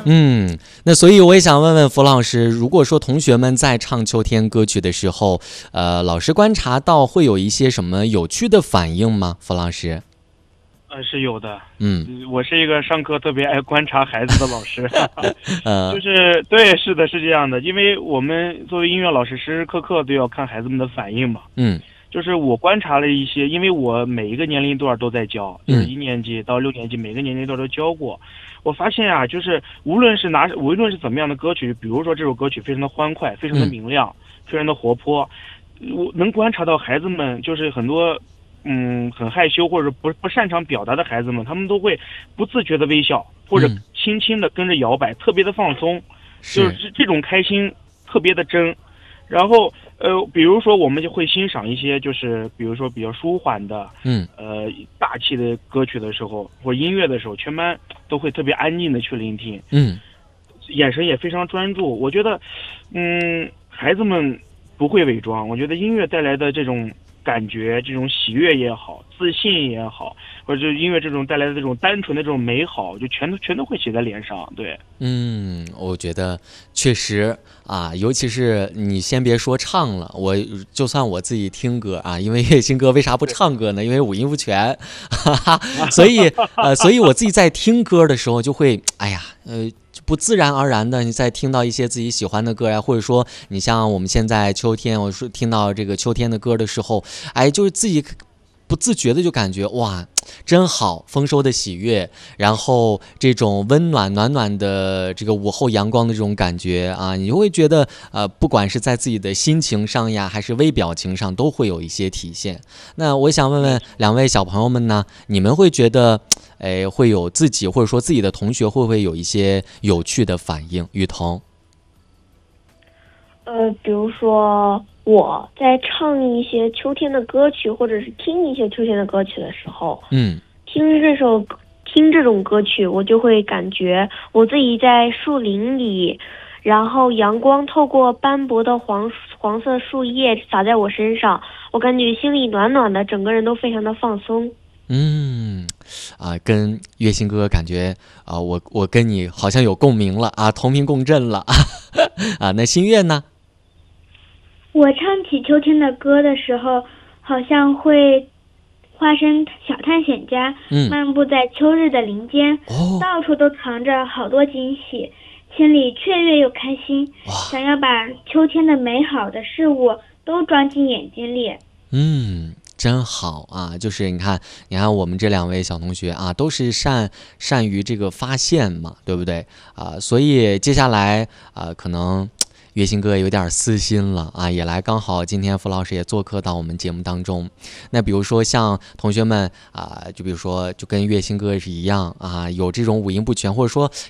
那所以我也想问问符老师，如果说同学们在唱秋天歌曲的时候，老师观察到会有一些什么有趣的反应吗？符老师？ 是有的。我是一个上课特别爱观察孩子的老师。就是对，是的，是这样的，因为我们作为音乐老师，时时刻刻都要看孩子们的反应嘛。就是我观察了一些，因为我每一个年龄段都在教，就是1年级到6年级，每个年龄段都教过。我发现啊，就是无论是怎么样的歌曲，比如说这首歌曲非常的欢快，非常的明亮，非常的活泼，我能观察到孩子们就是很多很害羞或者不擅长表达的孩子们，他们都会不自觉的微笑，或者轻轻的跟着摇摆，特别的放松，就是这种开心特别的真。然后比如说我们就会欣赏一些就是比如说比较舒缓的大气的歌曲的时候或音乐的时候，全班都会特别安静的去聆听，眼神也非常专注。我觉得孩子们不会伪装，我觉得音乐带来的这种感觉，这种喜悦也好，自信也好，或者音乐这种带来的这种单纯的这种美好，就全都会写在脸上。对， 我觉得确实啊，尤其是你先别说唱了，就算我自己听歌啊，因为月星哥为啥不唱歌呢？因为五音不全，所以我自己在听歌的时候就会，不自然而然的，你在听到一些自己喜欢的歌呀，或者说你像我们现在秋天，我说听到这个秋天的歌的时候，就是自己不自觉的就感觉哇，真好，丰收的喜悦，然后这种温暖暖暖的这个午后阳光的这种感觉啊，你就会觉得不管是在自己的心情上呀，还是微表情上，都会有一些体现。那我想问问两位小朋友们呢，你们会觉得会有自己或者说自己的同学会不会有一些有趣的反应？雨桐。 比如说我在唱一些秋天的歌曲，或者是听一些秋天的歌曲的时候，听这种歌曲，我就会感觉我自己在树林里，然后阳光透过斑驳的黄色树叶洒在我身上，我感觉心里暖暖的，整个人都非常的放松。 跟月星哥感觉我跟你好像有共鸣了啊，同频共振了啊。那新月呢？ 我唱起秋天的歌的时候，好像会化身小探险家，漫步在秋日的林间，到处都藏着好多惊喜，心里雀跃又开心，想要把秋天的美好的事物都装进眼睛里。 真好啊！就是你看我们这两位小同学啊，都是善于这个发现嘛，对不对啊？所以接下来可能月星哥有点私心了啊，也来刚好今天符老师也做客到我们节目当中。那比如说像同学们就比如说就跟月星哥是一样啊，有这种五音不全，或者说